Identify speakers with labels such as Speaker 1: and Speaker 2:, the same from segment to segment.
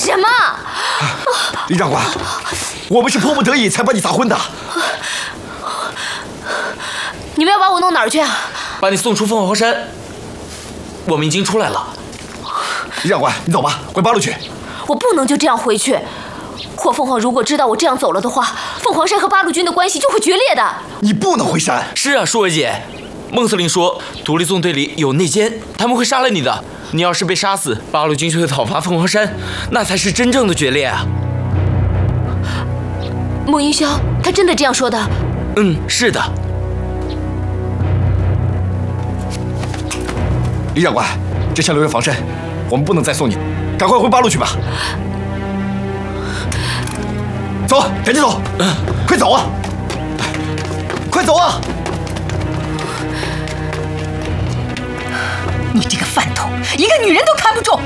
Speaker 1: 什么？
Speaker 2: 李长官，我们是迫不得已才把你砸昏的。
Speaker 1: 你们要把我弄哪儿去啊？
Speaker 3: 把你送出凤凰山。我们已经出来了。
Speaker 2: 李长官，你走吧，回八路去。
Speaker 1: 我不能就这样回去。霍凤凰如果知道我这样走了的话，凤凰山和八路军的关系就会决裂的。
Speaker 2: 你不能回山。
Speaker 3: 是啊，舒薇姐，孟司令说独立纵队里有内奸，他们会杀了你的。你要是被杀死，八路军就会讨伐凤凰山，那才是真正的决裂啊！
Speaker 1: 孟云霄，他真的这样说的？
Speaker 3: 是的。
Speaker 2: 李长官，这枪留着防身，我们不能再送你，赶快回八路去吧。走，赶紧走！快走啊！快走啊！
Speaker 4: 你这个饭桶，一个女人都看不住，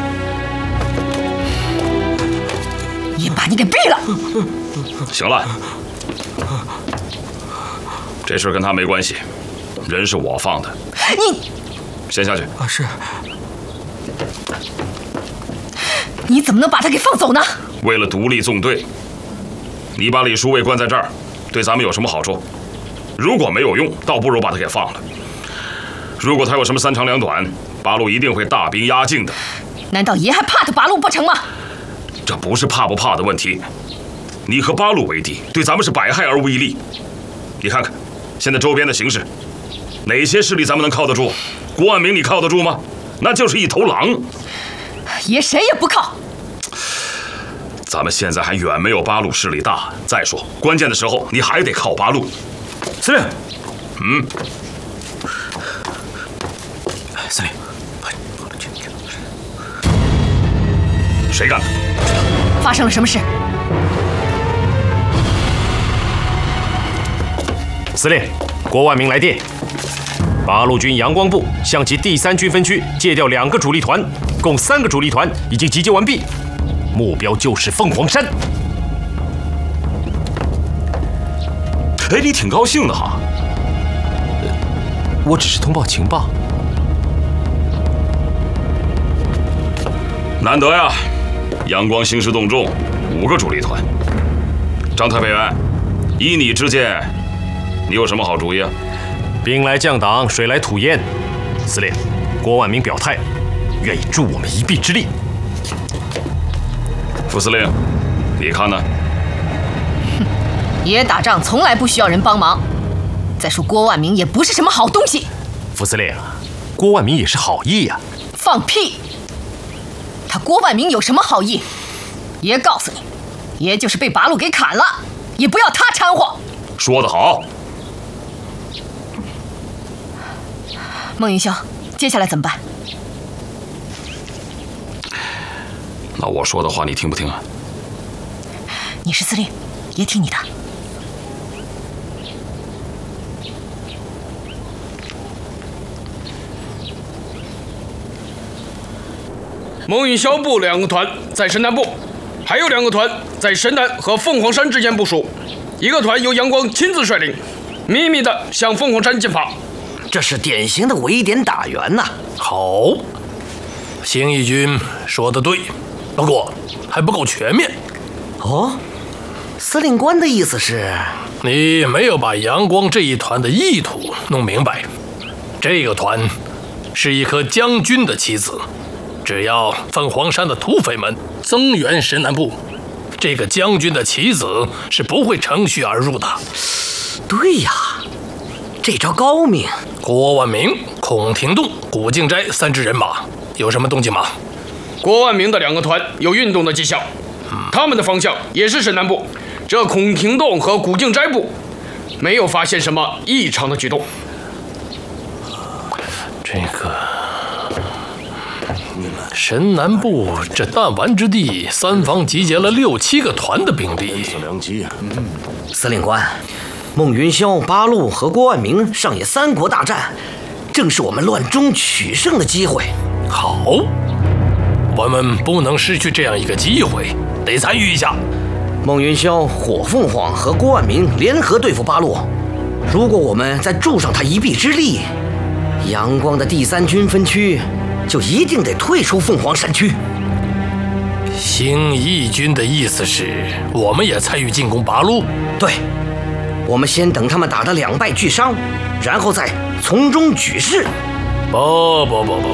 Speaker 4: 也把你给毙了。
Speaker 5: 行了，这事跟他没关系，人是我放的。
Speaker 4: 你
Speaker 5: 先下去。
Speaker 3: 是。
Speaker 4: 你怎么能把他给放走呢？
Speaker 5: 为了独立纵队，你把李书卫关在这儿，对咱们有什么好处？如果没有用，倒不如把他给放了。如果他有什么三长两短，八路一定会大兵压境的。
Speaker 4: 难道爷还怕他八路不成吗？
Speaker 5: 这不是怕不怕的问题，你和八路为敌，对咱们是百害而无一利。你看看现在周边的形势，哪些势力咱们能靠得住？郭万明你靠得住吗？那就是一头狼。
Speaker 4: 爷谁也不靠。
Speaker 5: 咱们现在还远没有八路势力大。再说关键的时候你还得靠八路。
Speaker 2: 司令，
Speaker 3: 司令，
Speaker 5: 谁干的？
Speaker 4: 发生了什么事？
Speaker 6: 司令，郭万明来电，八路军阳光部向其第3军分区借调2个主力团，共3个主力团已经集结完毕，目标就是凤凰山。
Speaker 5: 哎，你挺高兴的哈。
Speaker 6: 我只是通报情报。
Speaker 5: 难得呀，阳光兴师动众，5个主力团。张特派员，依你之见，你有什么好主意啊？
Speaker 6: 兵来将挡，水来土掩。司令，郭万明表态，愿意助我们一臂之力。
Speaker 5: 副司令，你看呢？
Speaker 4: 爷打仗从来不需要人帮忙。再说郭万明也不是什么好东西。
Speaker 6: 副司令，郭万明也是好意呀。
Speaker 4: 放屁！他郭万明有什么好意？爷告诉你，爷就是被八路给砍了，也不要他掺和。
Speaker 5: 说得好。
Speaker 4: 孟云霄，接下来怎么办？
Speaker 5: 那我说的话你听不听啊？
Speaker 4: 你是司令，爷听你的。
Speaker 7: 孟云霄部2个团在神南部，还有2个团在神南和凤凰山之间部署。1个团由杨光亲自率领，秘密地向凤凰山进发。
Speaker 8: 这是典型的围点打援呐。
Speaker 9: 好，兴义军说得对，不过还不够全面。
Speaker 8: 哦，司令官的意思是，
Speaker 9: 你没有把阳光这一团的意图弄明白。这个团是一颗将军的棋子。只要凤凰山的土匪们增援神南部，这个将军的棋子是不会乘虚而入的。
Speaker 8: 对呀，这招高明。
Speaker 9: 郭万明、孔廷栋、古敬斋3支人马有什么动静吗？
Speaker 7: 郭万明的2个团有运动的迹象，他们的方向也是神南部。这孔廷栋和古敬斋部没有发现什么异常的举动。
Speaker 9: 这个神南部这弹丸之地，三方集结了6、7个团的兵力。
Speaker 8: 司令官，孟云霄、八路和郭万明上演3国大战，正是我们乱中取胜的机会。
Speaker 9: 好，我们不能失去这样一个机会，得参与一下。
Speaker 8: 孟云霄、火凤凰和郭万明联合对付八路，如果我们再助上他一臂之力，阳光的第3军分区就一定得退出凤凰山区。
Speaker 9: 兴义军的意思是，我们也参与进攻八路？
Speaker 8: 对，我们先等他们打得两败俱伤，然后再从中举事。
Speaker 9: 不，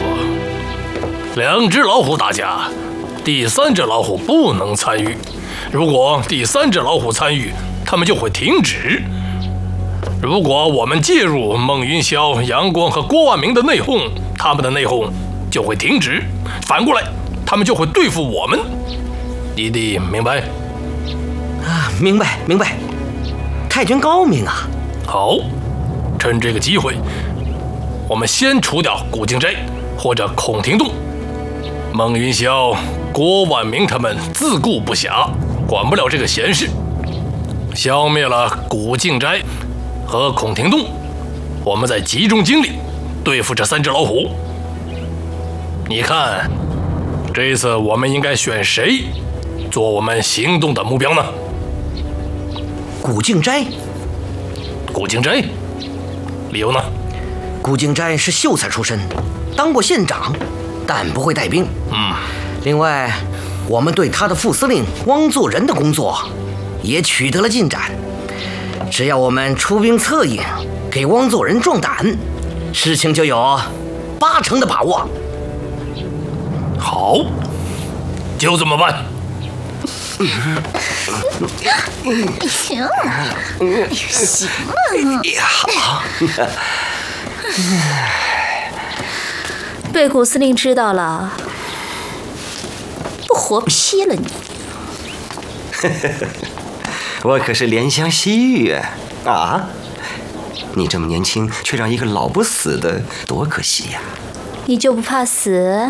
Speaker 9: 两只老虎打架，第三只老虎不能参与。如果第三只老虎参与，他们就会停止。如果我们介入孟云霄、杨光和郭万明的内讧，他们的内讧就会停止。反过来，他们就会对付我们。弟弟明白？
Speaker 8: 啊，明白。太君高明啊！
Speaker 9: 好，趁这个机会，我们先除掉古静斋或者孔廷栋。孟云霄、郭万明他们自顾不暇，管不了这个闲事。消灭了古静斋和孔廷栋，我们再集中精力对付这三只老虎。你看，这一次我们应该选谁做我们行动的目标呢？
Speaker 8: 古静斋。
Speaker 9: 古静斋，理由呢？
Speaker 8: 古静斋是秀才出身，当过县长，但不会带兵。另外，我们对他的副司令汪作人的工作也取得了进展。只要我们出兵策应，给汪作人壮胆，事情就有80%的把握。
Speaker 9: 好，就这么办。
Speaker 1: 行，行
Speaker 8: 呀，好。
Speaker 1: 被古司令知道了，不活劈了你！
Speaker 2: 我可是怜香惜玉啊！你这么年轻，却让一个老不死的，多可惜呀！
Speaker 1: 你就不怕死？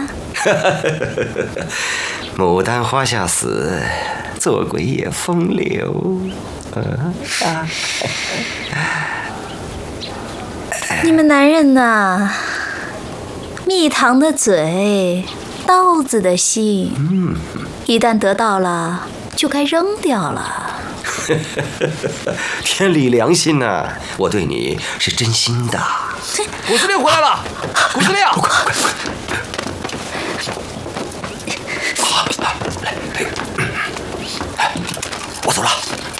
Speaker 2: 牡丹花下死，做鬼也风流。
Speaker 1: 你们男人呐，蜜糖的嘴，刀子的心，一旦得到了，就该扔掉了。
Speaker 2: 天理良心呐，我对你是真心的。
Speaker 3: 古司令回来了，古司令，
Speaker 2: 快！我走了。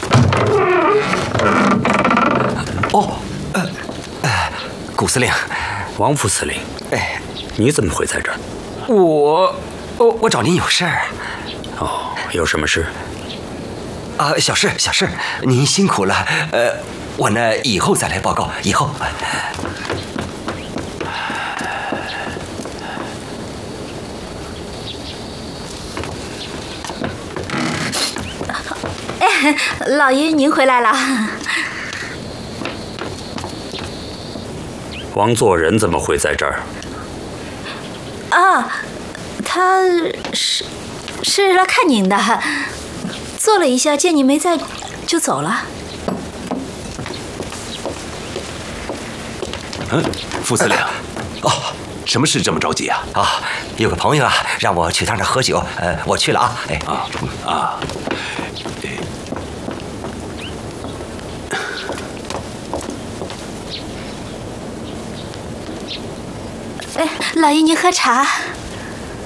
Speaker 2: 古司令，
Speaker 10: 王副司令，你怎么会在这儿？
Speaker 2: 我找您有事儿。
Speaker 10: 哦，有什么事？
Speaker 2: 啊，小事，您辛苦了。我呢以后再来报告。以后。
Speaker 1: 老爷您回来了。
Speaker 10: 王作人怎么会在这儿？
Speaker 1: 啊，他是来看您的，坐了一下，见你没在，就走了。
Speaker 2: 副司令，什么事这么着急啊？有个朋友啊，让我去他那喝酒，我去了啊。
Speaker 1: 老爷您喝茶。